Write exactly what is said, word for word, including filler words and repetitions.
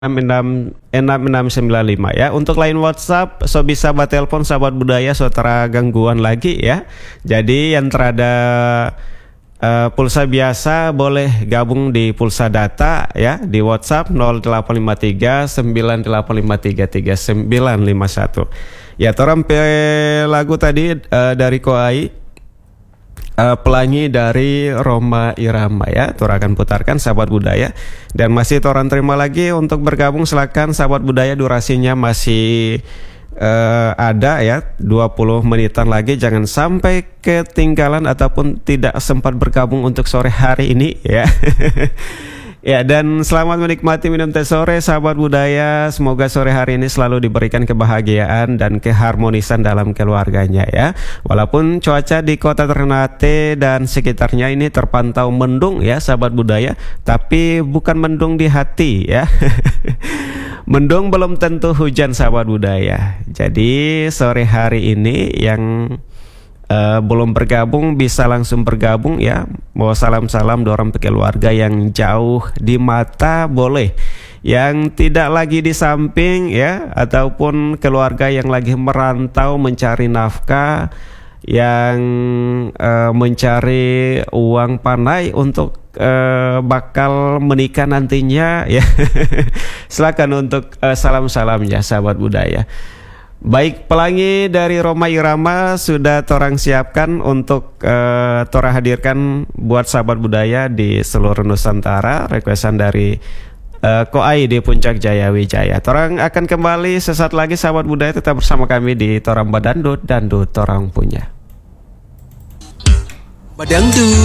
enam enam sembilan lima ya. Untuk line WhatsApp so bisa buat telepon sahabat budaya so tera gangguan lagi ya. Jadi yang terada uh, pulsa biasa boleh gabung di pulsa data ya di WhatsApp nol delapan lima tiga sembilan delapan lima tiga tiga sembilan lima satu. Ya, toram pe lagu tadi uh, dari Koai. Uh, pelangi dari Rhoma Irama ya, Tora akan putarkan sahabat budaya. Dan masih Toran terima lagi untuk bergabung, silakan sahabat budaya, durasinya masih uh, ada ya, dua puluh menitan lagi, jangan sampai ketinggalan ataupun tidak sempat bergabung untuk sore hari ini ya. Ya, dan selamat menikmati minum teh sore sahabat budaya. Semoga sore hari ini selalu diberikan kebahagiaan dan keharmonisan dalam keluarganya ya. Walaupun cuaca di kota Ternate dan sekitarnya ini terpantau mendung ya sahabat budaya, tapi bukan mendung di hati ya. Mendung belum tentu hujan sahabat budaya. Jadi sore hari ini yang Uh, belum bergabung bisa langsung bergabung ya. Mau salam-salam dorong ke keluarga yang jauh di mata boleh, yang tidak lagi di samping ya, ataupun keluarga yang lagi merantau mencari nafkah, yang uh, mencari uang panai untuk uh, bakal menikah nantinya ya. Silakan untuk uh, salam-salamnya sahabat budaya. Baik, pelangi dari Rhoma Irama sudah Torang siapkan untuk uh, Tora hadirkan buat sahabat budaya di seluruh Nusantara. Requestan dari uh, Koai di Puncak Jaya Wijaya. Torang akan kembali sesaat lagi sahabat budaya, tetap bersama kami di Torang Badandut, Dandut Torang Punya. Badangdut.